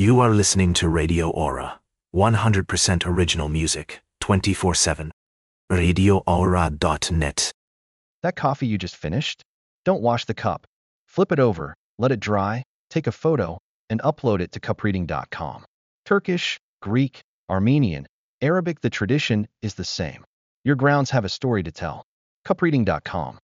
You are listening to Radio Aura, 100% original music, 24/7. RadioAura.net. That coffee you just finished? Don't wash the cup. Flip it over, let it dry, take a photo, and upload it to cupreading.com. Turkish, Greek, Armenian, Arabic, the tradition is the same. Your grounds have a story to tell. Cupreading.com.